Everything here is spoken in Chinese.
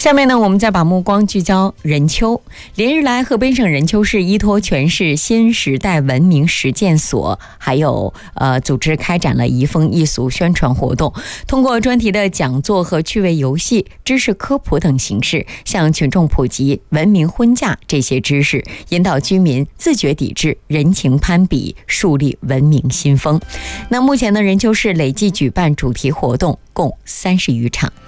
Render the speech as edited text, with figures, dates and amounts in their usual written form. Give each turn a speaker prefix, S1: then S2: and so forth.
S1: 下面呢，我们再把目光聚焦任丘。连日来，河北省任丘市依托全市新时代文明实践所，还有组织开展了移风易俗宣传活动，通过专题的讲座和趣味游戏、知识科普等形式，向群众普及文明婚嫁这些知识，引导居民自觉抵制人情攀比，树立文明新风。那目前呢，任丘市累计举办主题活动共30余场。